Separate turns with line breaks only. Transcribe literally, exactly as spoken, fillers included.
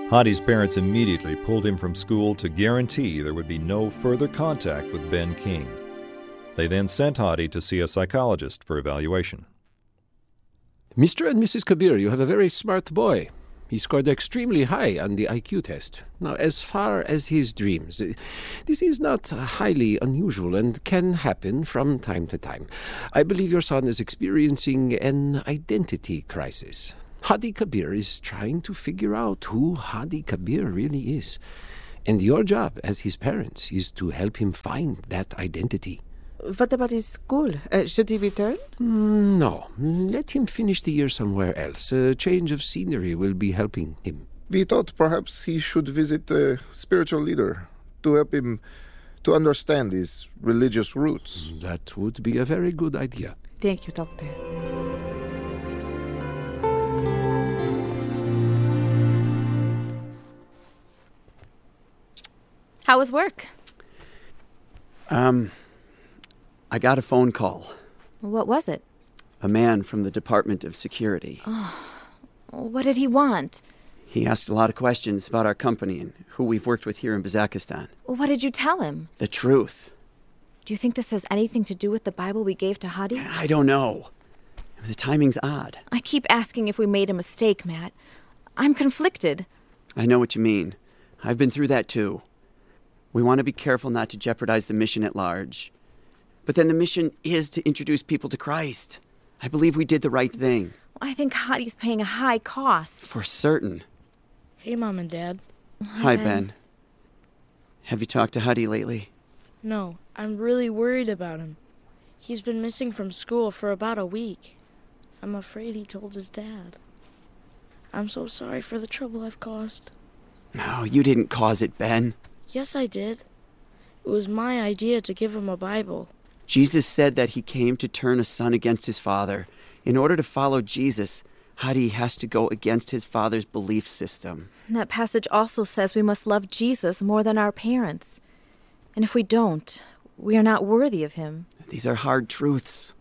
Hadi's parents immediately pulled him from school to guarantee there would be no further contact with Ben King. They then sent Hadi to see a psychologist for evaluation.
Mister and Missus Kabir, you have a very smart boy. He scored extremely high on the I Q test. Now, as far as his dreams, this is not highly unusual and can happen from time to time. I believe your son is experiencing an identity crisis. Hadi Kabir is trying to figure out who Hadi Kabir really is. And your job as his parents is to help him find that identity.
What about his school? Uh, should he return?
Mm, no. Let him finish the year somewhere else. A change of scenery will be helping him.
We thought perhaps he should visit a spiritual leader to help him to understand his religious roots.
That would be a very good idea.
Thank you, Doctor.
How was work?
Um... I got a phone call.
What was it?
A man from the Department of Security.
Oh, what did he want?
He asked a lot of questions about our company and who we've worked with here in Kazakhstan.
What did you tell him?
The truth.
Do you think this has anything to do with the Bible we gave to Hadi?
I don't know. The timing's odd.
I keep asking if we made a mistake, Matt. I'm conflicted.
I know what you mean. I've been through that too. We want to be careful not to jeopardize the mission at large. But then the mission is to introduce people to Christ. I believe we did the right thing.
I think Hadi's paying a high cost.
For certain.
Hey, Mom and Dad.
Hi, Ben. Ben. Have you talked to Hadi lately?
No, I'm really worried about him. He's been missing from school for about a week. I'm afraid he told his dad. I'm so sorry for the trouble I've caused.
No, you didn't cause it, Ben.
Yes, I did. It was my idea to give him a Bible.
Jesus said that he came to turn a son against his father. In order to follow Jesus, Hadi has to go against his father's belief system.
That passage also says we must love Jesus more than our parents. And if we don't, we are not worthy of him.
These are hard truths.